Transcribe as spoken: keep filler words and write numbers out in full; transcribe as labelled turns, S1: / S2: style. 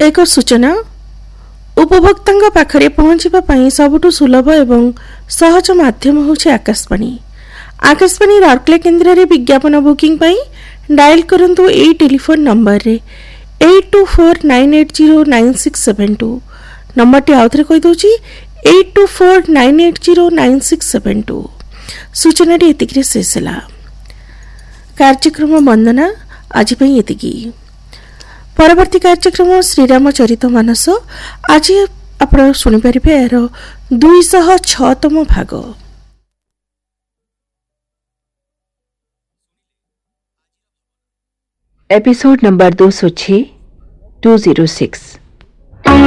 S1: एक सूचना उपभोक्ता पाखरे पहुंचवाई सबुठु सुलभ एवं सहज माध्यम होछि आकाशवाणी। आकाशवाणी राउरकेला केन्द्र में विज्ञापन बुकिंग पाई डायल करंतु एई टेलीफोन नंबर रे eight to four nine eight zero nine six seven to. Number T आउथरे कहि दोछि eight to four nine eight zero nine six seven to. सूचना टी एतिकरे शेष होला। कार्यक्रम वंदना आज पई एतिकी। परवर्ती कार्यक्रम श्रीराम चरित मानस आज आप शुणिपारे यार दुईश छतम भाग।
S2: एपिसोड नंबर दो सौ छः टू जीरो सिक्स।